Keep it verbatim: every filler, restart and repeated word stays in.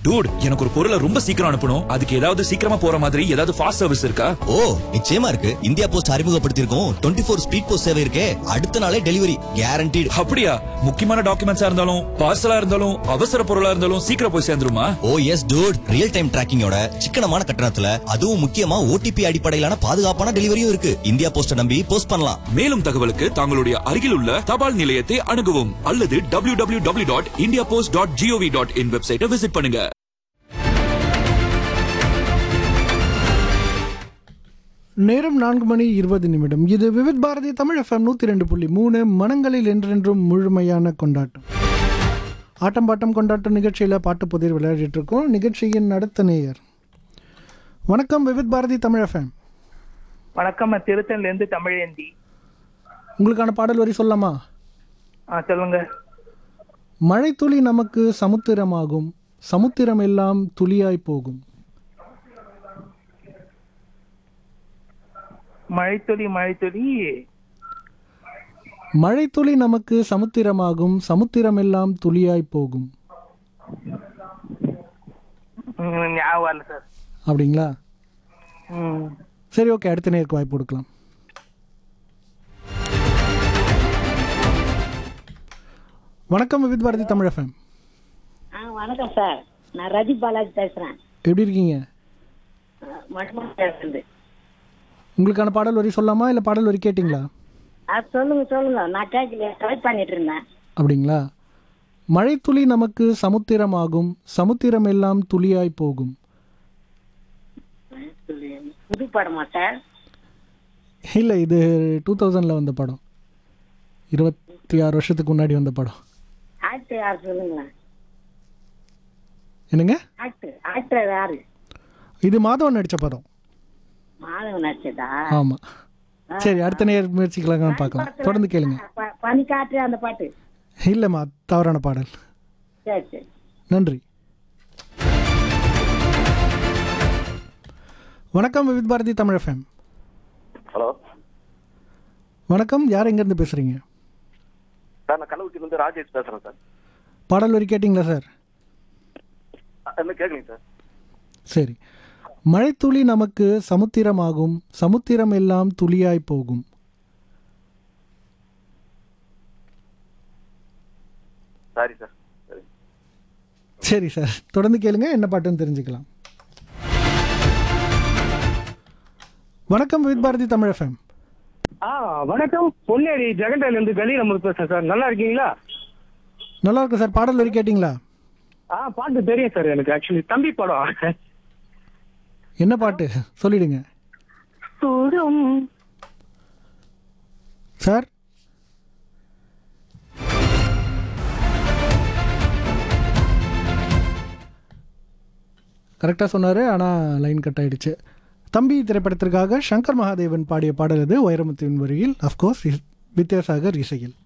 Dude, எனக்கு ஒரு பொருளை ரொம்ப சீக்கிரம் அனுப்பணும். அதுக்கு ஏதாவது சீக்கிரமா போற மாதிரி ஏதாவது ஃபாஸ்ட் சர்வீஸ் இருக்கா? ஓ, நிச்சயமா இருக்கு. India post அறிமுகப்படுத்தியிருக்கோம் twenty four speed post சேவை இருக்கே. அடுத்த நாளே டெலிவரி கேரண்டீடு. அப்படியா? முக்கியமான டாக்குமெண்ட்ஸா இருந்தாலும் பார்சலா இருந்தாலும் அவசர பொருளா இருந்தாலும் சீக்கிரம் போய் சேர்ந்துருமா? ஓ எஸ் டூட், ரியல் டைம் டிராக்கிங்கோட சிக்கனமான கட்டணத்துல, அதுவும் முக்கியமா ஓடிபி அடிப்படையிலான பாதுகாப்பான டெலிவரியும் இருக்கு. இந்தியா போஸ்ட நம்பி போஸ்ட் பண்ணலாம். மேலும் தகவலுக்கு தங்களுடைய அருகில் உள்ள தபால் நிலையத்தை அணுகவும் அல்லது W W W dot India post dot gov dot in வெப்சைட்டை விசிட் பண்ணுங்க. நேரம் நான்கு மணி இருபது நிமிடம். இது விவித் பாரதி தமிழ் எஃப்எம் நூற்றி ரெண்டு புள்ளி மூணு. மனங்களில் என்றென்றும் முழுமையான கொண்டாட்டம். ஆட்டம் பாட்டம் கொண்டாட்டம் நிகழ்ச்சியில் பாட்டு புதிர் விளையாடிட்டு இருக்கோம். நிகழ்ச்சியின் அடுத்த நேயர். வணக்கம், விவித் பாரதி தமிழ் எஃப்எம். வணக்கம், திருத்தன்லேருந்து தமிழேந்தி. உங்களுக்கான பாடல் வரி சொல்லலாமா? ஆ, சொல்லுங்க. மழை துளி நமக்கு சமுத்திரமாகும், சமுத்திரம் எல்லாம் துளியாய் போகும். மழைத்துளி மழைத்துளி மழை துளி நமக்கு சமுத்திரமாகும், சமுத்திரம் எல்லாம் துளியாய் போகும். ம், ஞாபகம் இல்லை சார். அப்படிங்களா? ம், சரி, ஓகே, அடுத்த நேருக்கு வாய்ப்பு கொடுக்கலாம். வணக்கம், விவித் பாரதி தமிழ் எஃப்எம். ஆ, வணக்கம் சார். நான் ரதி பாலாஜி பேசுறேன். எப்படி இருக்கீங்க? மட்மாந்து. உங்களுக்கான பாடல் வரி சொல்லலாமா, இல்லை பாடல் வரி கேட்டிங்களா? ஆ, சொல்லுங்க சொல்லுங்க. நான் கேட்கல, ட்ரை பண்ணிட்டு இருந்தேன். அப்படிங்களா? மழை துளி நமக்கு சமுத்திரமாகும், சமுத்திரம் எல்லாம் துளியாய் போகும். புது படமா சார்? இல்லை, இது டூ தௌசண்டில் வந்த படம். இருபத்தி ஆறு வருஷத்துக்கு முன்னாடி வந்த படம். ஆக்டர் யார் சொல்லுங்களேன்? என்னங்க? ஆக்டர் ஆக்டர் யாரு? இது மாதவன் நடித்த படம். மாதவன் நடிச்சதா? ஆமா. சரி, அடுத்த நேர் முயற்சிக்கலாம், பார்க்கலாம். தொடர்ந்து கேளுங்க. பனி காற்று அந்த பாட்டு. இல்லைம்மா, தவறான பாடல். சரி சரி, நன்றி. வணக்கம், விவித் பாரதி தமிழ் எஃப்எம். ஹலோ, வணக்கம். யார் எங்கேருந்து பேசுகிறீங்க? சார், நான் கள்ளக்குறிச்சியிலிருந்து ராஜேஷ் பேசுகிறேன் சார். பாடல் வரி கேட்டிங்களா சார்? என்ன கேட்கலீங்க சார். சரி. மழை துளி நமக்கு சமுத்திரமாகும், சமுத்திரம் எல்லாம் துளியாய் போகும். Sorry sir. சரி சரி சார், தொடர்ந்து கேளுங்க, என்ன பாட்டுன்னு தெரிஞ்சுக்கலாம். வணக்கம், விவித் பாரதி தமிழ் எஃப்எம். ஆ, வணக்கம். பொன்னேரி ஜெகண்டையில இருந்து கலீல் அமர் பேசுறேன் சார். நல்லா இருக்கீங்களா? நல்லா இருக்கு சார். பாடல் வரி கேட்டிங்களா? ஆ, பாட்டு தெரியும் சார் எனக்கு. ஆக்சுவலி தம்பி படம். என்ன பாட்டு சொல்லிடுங்க சார். கரெக்டாக சொன்னார், ஆனால் லைன் கட் ஆகிடுச்சு. தம்பி திரைப்படத்திற்காக சங்கர் மகாதேவன் பாடிய பாடல் இது. வைரமுத்துவின் வரியில், அஃப்கோர்ஸ் வித்யாசாகர் இசையில்.